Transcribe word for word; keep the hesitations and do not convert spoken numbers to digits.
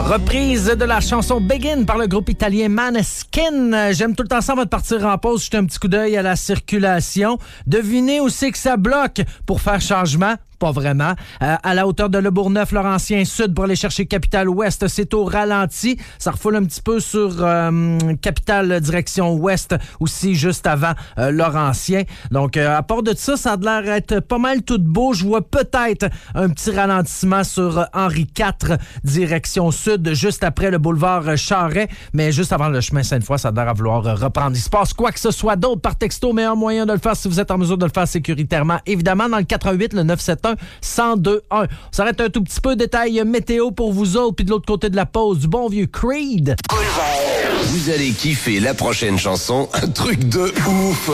Reprise de la chanson Begin par le groupe italien Maneskin. J'aime tout le temps ça, on va partir en pause, jeter un petit coup d'œil à la circulation. Devinez où c'est que ça bloque pour faire changement. Pas vraiment. Euh, à la hauteur de Le Bourgneuf, Laurentien Sud, pour aller chercher Capitale-Ouest, c'est au ralenti. Ça refoule un petit peu sur euh, Capitale direction Ouest, aussi juste avant euh, Laurentien. Donc, euh, à part de ça, ça a l'air d'être pas mal tout beau. Je vois peut-être un petit ralentissement sur euh, Henri quatre, direction Sud, juste après le boulevard euh, Charret. Mais juste avant le chemin Sainte-Foy, ça a l'air à vouloir euh, reprendre. Il se passe quoi que ce soit d'autre par texto, meilleur moyen de le faire si vous êtes en mesure de le faire sécuritairement. Évidemment, dans le quatre un huit, le neuf sept un, un zéro deux un. On s'arrête un tout petit peu, détail météo pour vous autres, puis de l'autre côté de la pause, du bon vieux Creed. Vous allez kiffer la prochaine chanson, un truc de ouf.